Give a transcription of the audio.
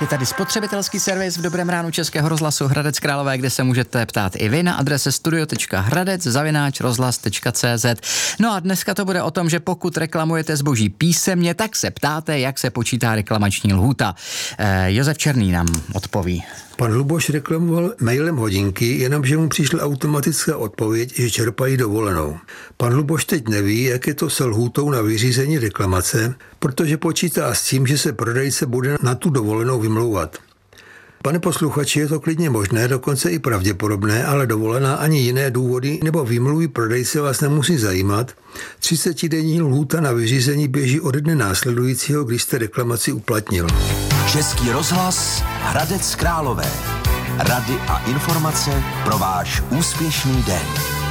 Je tady spotřebitelský servis v Dobrém ránu Českého rozhlasu Hradec Králové, kde se můžete ptát i vy na adrese studio.hradec@rozhlas.cz. No a dneska to bude o tom, že pokud reklamujete zboží písemně, tak se ptáte, jak se počítá reklamační lhůta. Josef Černý nám odpoví. Pan Luboš reklamoval mailem hodinky, jenomže mu přišla automatická odpověď, že čerpají dovolenou. Pan Luboš teď neví, jak je to se lhůtou na vyřízení reklamace, protože počítá s tím, že se prodejce bude na tu dovolenou vymlouvat. Pane posluchači, je to klidně možné, dokonce i pravděpodobné, ale dovolená ani jiné důvody nebo výmluvy prodejce vás nemusí zajímat. 30denní lhůta na vyřízení běží od dne následujícího, když jste reklamaci uplatnil. Český rozhlas Hradec Králové. Rady a informace pro váš úspěšný den.